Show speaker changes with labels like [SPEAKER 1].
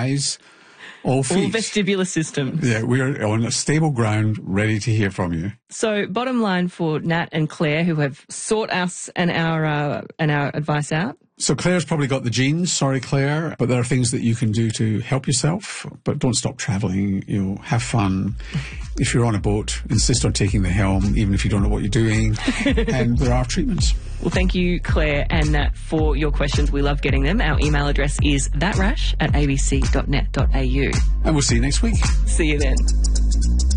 [SPEAKER 1] eyes, all feet.
[SPEAKER 2] All vestibular systems.
[SPEAKER 1] Yeah, we're on a stable ground, ready to hear from you.
[SPEAKER 2] So bottom line for Nat and Claire, who have sought us and our advice out.
[SPEAKER 1] So Claire's probably got the genes, sorry Claire, but there are things that you can do to help yourself, but don't stop travelling, have fun. If you're on a boat, insist on taking the helm, even if you don't know what you're doing, and there are treatments.
[SPEAKER 2] Well, thank you, Claire and Nat, for your questions. We love getting them. Our email address is thatrash@abc.net.au.
[SPEAKER 1] And we'll see you next week.
[SPEAKER 2] See you then.